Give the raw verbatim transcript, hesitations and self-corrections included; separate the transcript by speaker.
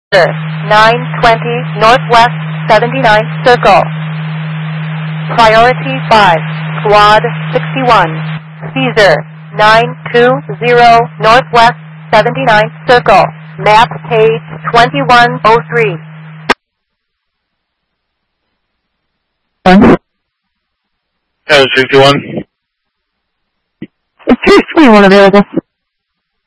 Speaker 1: nine twenty Northwest seventy-ninth Circle. Priority five, Squad sixty-one. Caesar nine two zero Northwest seventy-ninth Circle. Map page twenty-one oh three.
Speaker 2: ten sixty-one.
Speaker 3: Is two twenty-one available?